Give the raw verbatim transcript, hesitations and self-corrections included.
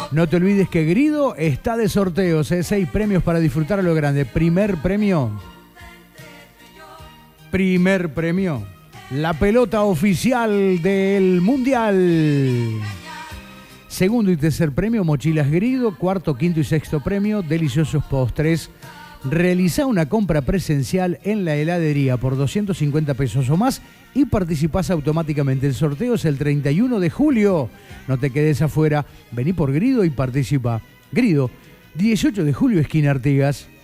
No te olvides que Grido está de sorteos, ¿eh? Seis premios para disfrutar a lo grande. Primer premio. Primer premio. La pelota oficial del Mundial. Segundo y tercer premio, mochilas Grido. Cuarto, quinto y sexto premio, deliciosos postres. Realizá una compra presencial en la heladería por doscientos cincuenta pesos o más y participás automáticamente. El sorteo es el treinta y uno de julio. No te quedes afuera. Vení por Grido y participa. Grido, dieciocho de julio, esquina Artigas.